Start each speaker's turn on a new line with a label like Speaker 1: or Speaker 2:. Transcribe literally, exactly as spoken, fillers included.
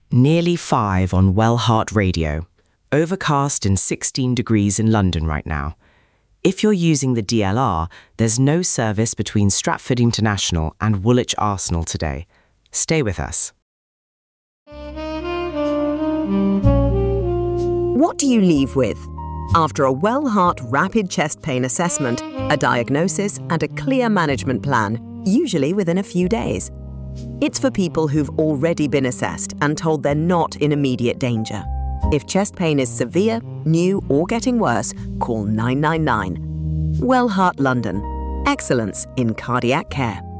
Speaker 1: Nearly five on Wellheart Radio. Overcast and sixteen degrees in London right now. If you're using the D L R, there's no service between Stratford International and Woolwich Arsenal today. Stay with us.
Speaker 2: What do you leave with? After a Wellheart rapid chest pain assessment, a diagnosis and a clear management plan, usually within a few days. It's for people who've already been assessed and told they're not in immediate danger. If chest pain is severe, new or getting worse, call nine nine nine. Wellheart London. Excellence in cardiac care.